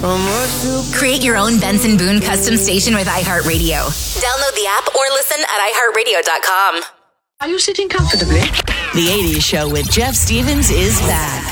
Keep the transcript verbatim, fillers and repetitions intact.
Create your own Benson Boone custom station with iHeartRadio. Download the app or listen at i heart radio dot com. Are you sitting comfortably? The eighties Show with Jeff Stevens is back.